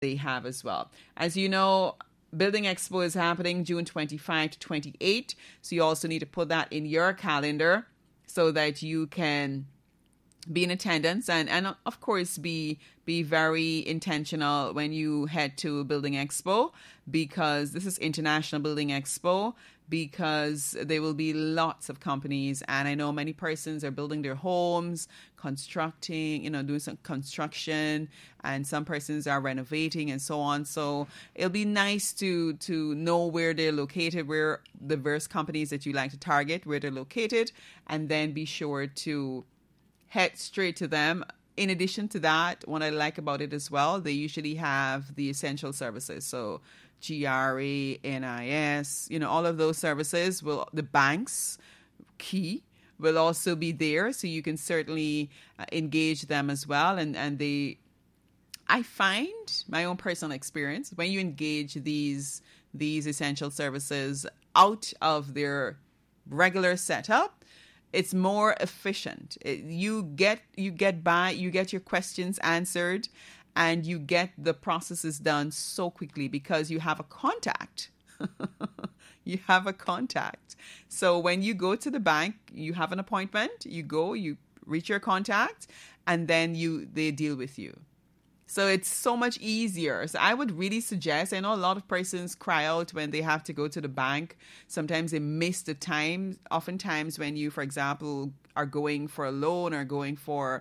they have as well. As you know, Building Expo is happening June 25 to 28. So you also need to put that in your calendar so that you can be in attendance and of course be very intentional when you head to Building Expo, because this is International Building Expo, because there will be lots of companies, and I know many persons are building their homes, constructing, doing some construction, and some persons are renovating and so on. So it'll be nice to know where they're located, where the various companies that you like to target, where they're located, and then be sure to head straight to them. In addition to that, what I like about it as well, they usually have the essential services. So GRA, NIS, all of those services the banks, key, will also be there. So you can certainly engage them as well. And I find my own personal experience, when you engage these essential services out of their regular setup, it's more efficient. You get your questions answered, and you get the processes done so quickly because you have a contact. You have a contact. So when you go to the bank, you have an appointment, you go, you reach your contact, and then they deal with you. So it's so much easier. So I would really suggest, I know a lot of persons cry out when they have to go to the bank. Sometimes they miss the time. Oftentimes when you, for example, are going for a loan or going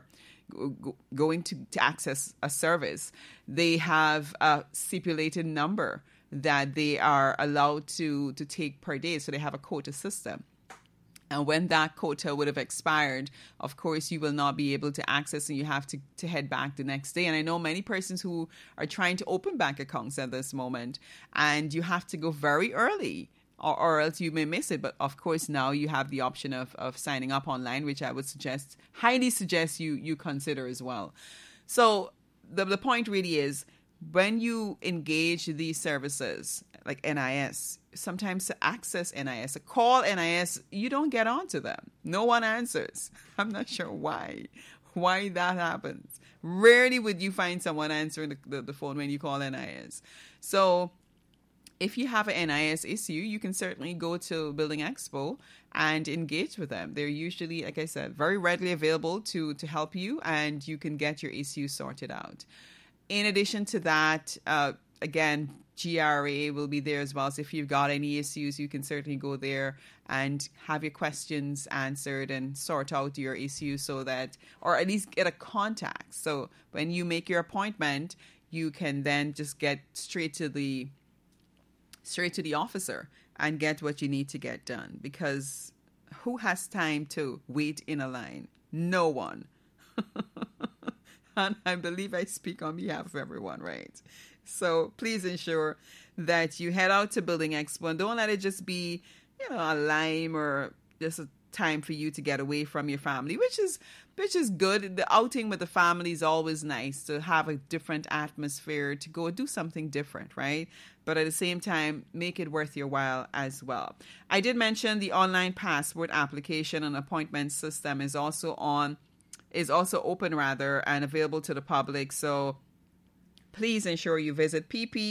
to access a service, they have a stipulated number that they are allowed to take per day. So they have a quota system. And when that quota would have expired, of course, you will not be able to access, and you have to head back the next day. And I know many persons who are trying to open bank accounts at this moment, and you have to go very early, or else you may miss it. But of course, now you have the option of signing up online, which I would highly suggest you consider as well. So the point really is, when you engage these services like NIS, sometimes to access NIS, to call NIS, you don't get onto them. No one answers. I'm not sure why that happens. Rarely would you find someone answering the phone when you call NIS. So if you have an NIS issue, you can certainly go to Building Expo and engage with them. They're usually, like I said, very readily available to help you, and you can get your issue sorted out. In addition to that, again, GRA will be there as well. So if you've got any issues, you can certainly go there and have your questions answered and sort out your issues, so that, or at least get a contact. So when you make your appointment, you can then just get straight to the officer and get what you need to get done. Because who has time to wait in a line? No one. And I believe I speak on behalf of everyone, right? So please ensure that you head out to Building Expo, and don't let it just be, a lime or just a time for you to get away from your family, which is good. The outing with the family is always nice, to have a different atmosphere, to go do something different, right? But at the same time, make it worth your while as well. I did mention the online passport application and appointment system is also open and available to the public. So please ensure you visit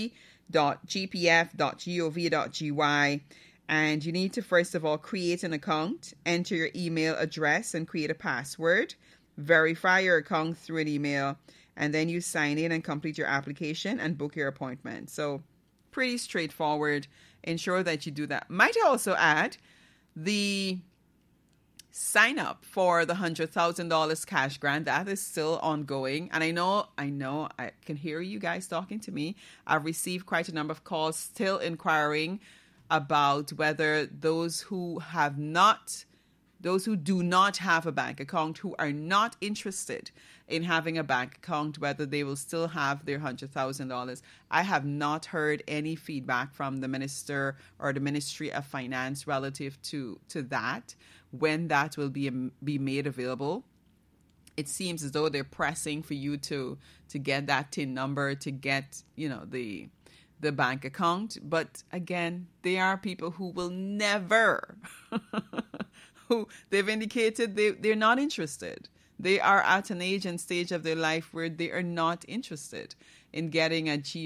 pp.gpf.gov.gy, and you need to first of all create an account, enter your email address and create a password, verify your account through an email, and then you sign in and complete your application and book your appointment. So pretty straightforward. Ensure that you do that. Might I also add, the sign up for the $100,000 cash grant, that is still ongoing. And I know, I can hear you guys talking to me. I've received quite a number of calls still inquiring about whether those who do not have a bank account, who are not interested in having a bank account, whether they will still have their $100,000. I have not heard any feedback from the minister or the Ministry of Finance relative to that, when that will be made available. It seems as though they're pressing for you to get that TIN number, to get, the bank account. But again, they are people who will never, who they've indicated they're not interested. They are at an age and stage of their life where they are not interested in getting a